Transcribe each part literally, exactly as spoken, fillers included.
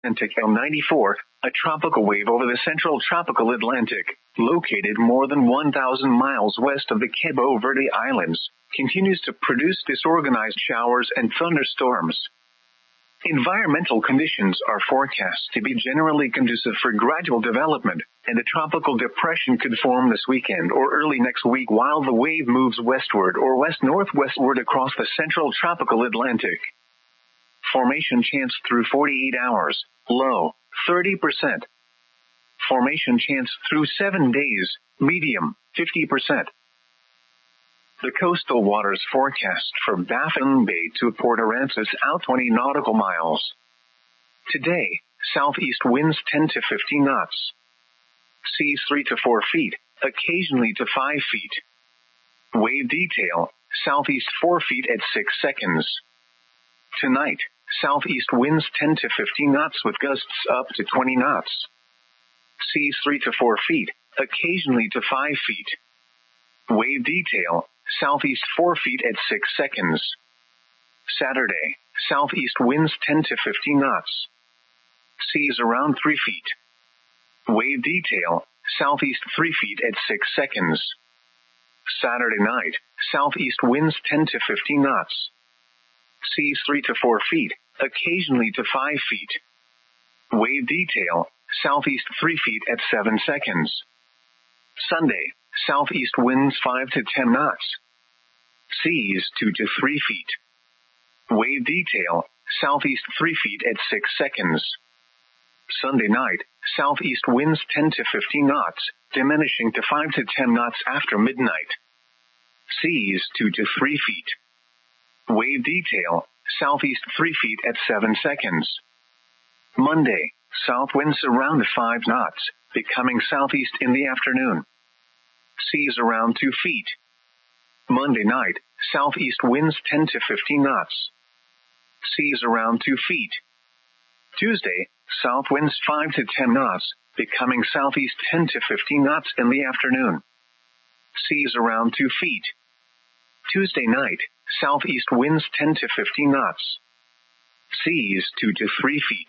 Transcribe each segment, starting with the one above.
Atlantic L ninety-four, a tropical wave over the central tropical Atlantic, located more than one thousand miles west of the Cabo Verde Islands, continues to produce disorganized showers and thunderstorms. Environmental conditions are forecast to be generally conducive for gradual development, and a tropical depression could form this weekend or early next week while the wave moves westward or west-northwestward across the central tropical Atlantic. Formation chance through forty-eight hours, low, thirty percent. Formation chance through seven days, medium, fifty percent. The coastal waters forecast from Baffin Bay to Port Aransas out twenty nautical miles. Today, southeast winds ten to fifteen knots. Seas three to four feet, occasionally to five feet. Wave detail, southeast four feet at six seconds. Tonight, southeast winds ten to fifteen knots with gusts up to twenty knots. Seas three to four feet, occasionally to five feet. Wave detail, southeast four feet at six seconds. Saturday, southeast winds ten to fifteen knots. Seas around three feet. Wave detail, southeast three feet at six seconds. Saturday night, southeast winds ten to fifteen knots. Seas three to four feet, occasionally to five feet. Wave detail, southeast three feet at seven seconds. Sunday, southeast winds five to ten knots. Seas two to three feet. Wave detail, southeast three feet at six seconds. Sunday night, southeast winds ten to fifteen knots, diminishing to five to ten knots after midnight. Seas two to three feet. Wave detail, southeast three feet at seven seconds. Monday, south winds around five knots, becoming southeast in the afternoon. Seas around two feet. Monday night, southeast winds ten to fifteen knots. Seas around two feet. Tuesday, south winds five to ten knots, becoming southeast ten to fifteen knots in the afternoon. Seas around two feet. Tuesday night, southeast winds ten to fifteen knots. Seas two to three feet.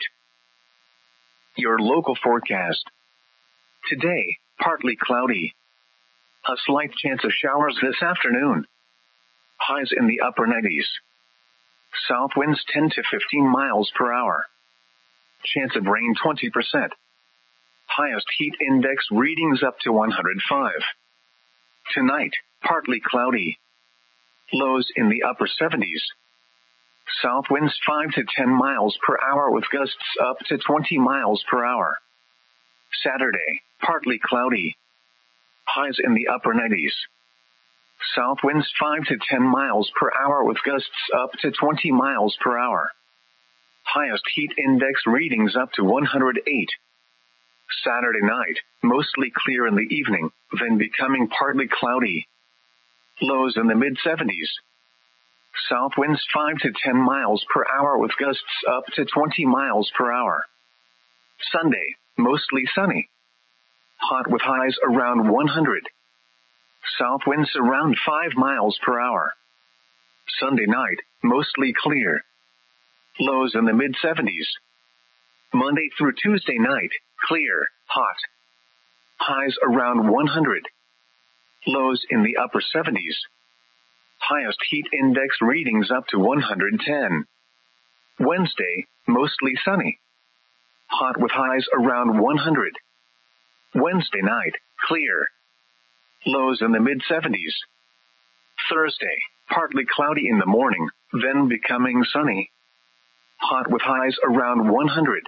Your local forecast. Today, partly cloudy. A slight chance of showers this afternoon. Highs in the upper nineties. South winds ten to fifteen miles per hour. Chance of rain twenty percent. Highest heat index readings up to one hundred five. Tonight, partly cloudy. Lows in the upper seventies. South winds five to ten miles per hour with gusts up to twenty miles per hour. Saturday, partly cloudy. Highs in the upper nineties. South winds five to ten miles per hour with gusts up to twenty miles per hour. Highest heat index readings up to one hundred eight. Saturday night, mostly clear in the evening, then becoming partly cloudy. Lows in the mid seventies. South winds five to ten miles per hour with gusts up to twenty miles per hour. Sunday, mostly sunny. Hot with highs around one hundred. South winds around five miles per hour. Sunday night, mostly clear. Lows in the mid seventies. Monday through Tuesday night, clear, hot. Highs around one hundred. Lows in the upper seventies. Highest heat index readings up to one hundred ten. Wednesday, mostly sunny. Hot with highs around one hundred. Wednesday night, clear. Lows in the mid seventies. Thursday, partly cloudy in the morning, then becoming sunny. Hot with highs around one hundred.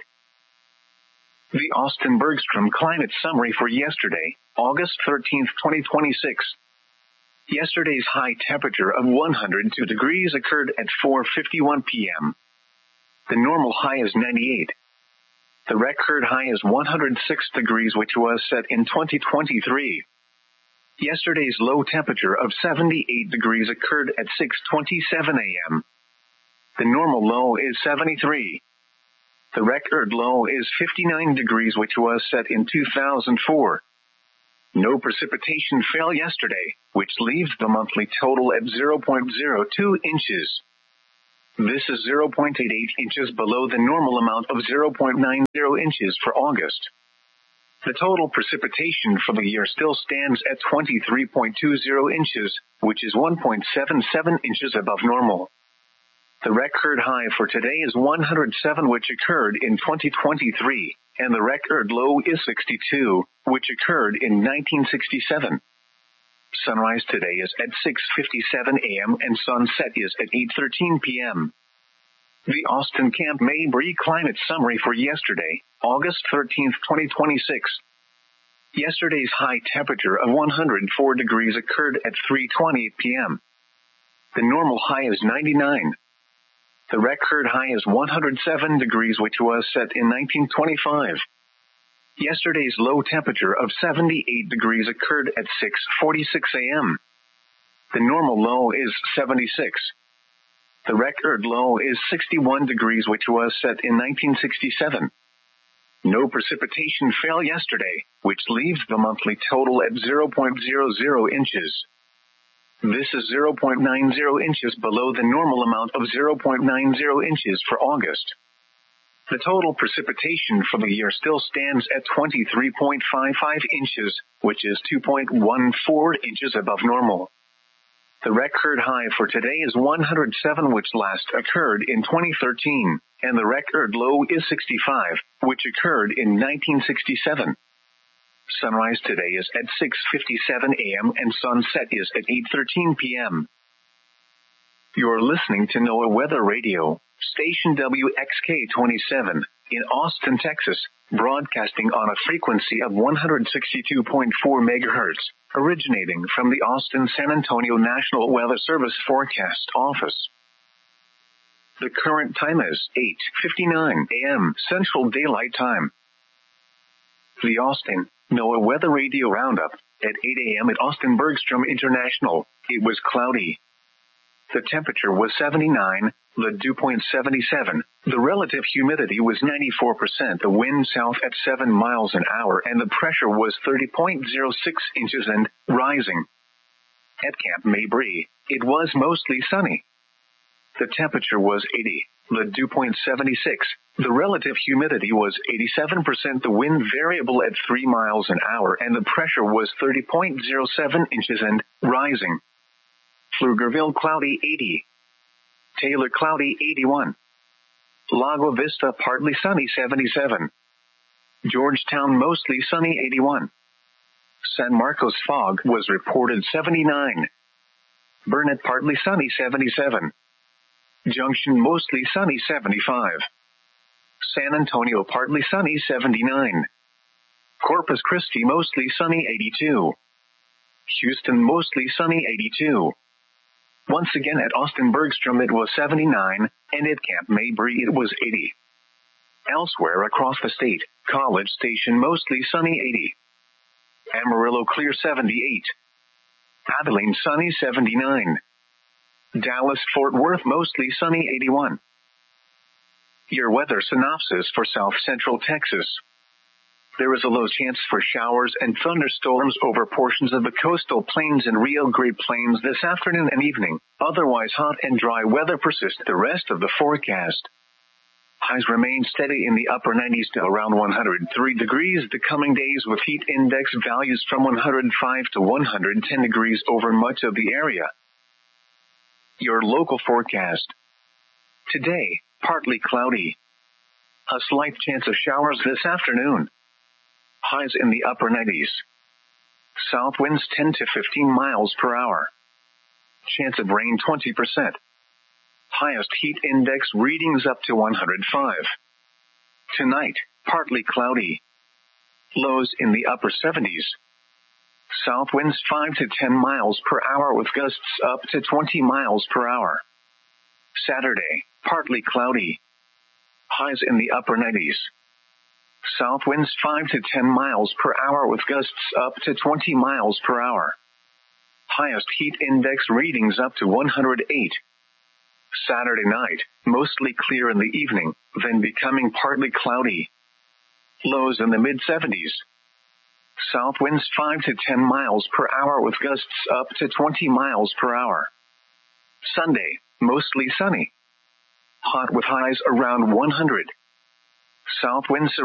The Austin Bergstrom Climate Summary for yesterday, August thirteenth, twenty twenty-six. Yesterday's high temperature of one hundred two degrees occurred at four fifty-one p.m. The normal high is ninety-eight. The record high is one hundred six degrees, which was set in twenty twenty-three. Yesterday's low temperature of seventy-eight degrees occurred at six twenty-seven a.m. The normal low is seventy-three. The record low is fifty-nine degrees, which was set in two thousand four. No precipitation fell yesterday, which leaves the monthly total at zero point zero two inches. This is zero point eight eight inches below the normal amount of zero point nine zero inches for August. The total precipitation for the year still stands at twenty-three point two zero inches, which is one point seven seven inches above normal. The record high for today is one hundred seven, which occurred in twenty twenty-three, and the record low is sixty-two, which occurred in nineteen sixty-seven. Sunrise today is at six fifty-seven a m and sunset is at eight thirteen p m The Austin Camp Mabry Climate Summary for yesterday, August thirteenth, twenty twenty-six. Yesterday's high temperature of one hundred four degrees occurred at three twenty p m The normal high is ninety-nine. The record high is one hundred seven degrees, which was set in nineteen twenty-five. Yesterday's low temperature of seventy-eight degrees occurred at six forty-six a m The normal low is seventy-six. The record low is sixty-one degrees, which was set in nineteen sixty-seven. No precipitation fell yesterday, which leaves the monthly total at zero point zero zero inches. This is zero point nine zero inches below the normal amount of zero point nine zero inches for August. The total precipitation for the year still stands at twenty-three point five five inches, which is two point one four inches above normal. The record high for today is one hundred seven, which last occurred in twenty thirteen, and the record low is sixty-five, which occurred in nineteen sixty-seven. Sunrise today is at six fifty-seven a m and sunset is at eight thirteen p m You're listening to NOAA Weather Radio, station W X K twenty-seven, in Austin, Texas, broadcasting on a frequency of one hundred sixty-two point four megahertz, originating from the Austin-San Antonio National Weather Service Forecast Office. The current time is eight fifty-nine a m Central Daylight Time. The Austin NOAA Weather Radio Roundup. At eight a m at Austin Bergstrom International, it was cloudy. The temperature was seventy-nine, the dew point seventy-seven, the relative humidity was ninety-four percent, the wind south at seven miles an hour, and the pressure was thirty point zero six inches and rising. At Camp Mabry, it was mostly sunny. The temperature was eighty, the dew point seventy-six, the relative humidity was eighty-seven percent, the wind variable at three miles an hour, and the pressure was thirty point zero seven inches and rising. Pflugerville cloudy eighty. Taylor cloudy eighty-one. Lago Vista partly sunny seventy-seven. Georgetown mostly sunny eighty-one. San Marcos fog was reported seventy-nine. Burnett partly sunny seventy-seven. Junction mostly sunny seventy-five. San Antonio partly sunny seventy-nine. Corpus Christi mostly sunny eighty-two. Houston mostly sunny eighty-two. Once again at Austin Bergstrom it was seventy-nine, and at Camp Mabry it was eighty. Elsewhere across the state, College Station mostly sunny eighty. Amarillo clear seventy-eight. Abilene sunny seventy-nine. Dallas-Fort Worth mostly sunny eighty-one. Your weather synopsis for South Central Texas. There is a low chance for showers and thunderstorms over portions of the coastal plains and Rio Grande Plains this afternoon and evening. Otherwise, hot and dry weather persists the rest of the forecast. Highs remain steady in the upper nineties to around one hundred three degrees the coming days, with heat index values from one hundred five to one hundred ten degrees over much of the area. Your local forecast. Today, partly cloudy. A slight chance of showers this afternoon. Highs in the upper nineties. South winds ten to fifteen miles per hour. Chance of rain twenty percent. Highest heat index readings up to one hundred five. Tonight, partly cloudy. Lows in the upper seventies. South winds five to ten miles per hour with gusts up to twenty miles per hour. Saturday, partly cloudy. Highs in the upper nineties. South winds five to ten miles per hour with gusts up to twenty miles per hour. Highest heat index readings up to one hundred eight. Saturday night, mostly clear in the evening, then becoming partly cloudy. Lows in the mid seventies. South winds five to ten miles per hour with gusts up to twenty miles per hour. Sunday, mostly sunny. hot with highs around one hundred. South winds